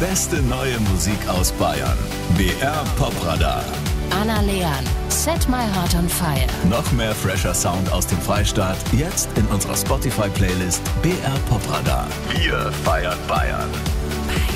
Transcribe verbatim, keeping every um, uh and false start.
beste neue Musik aus Bayern. B R Popradar. Anna Leon, Set My Heart on Fire. Noch mehr fresher Sound aus dem Freistaat, jetzt in unserer Spotify-Playlist B R Popradar. Wir feiern Bayern.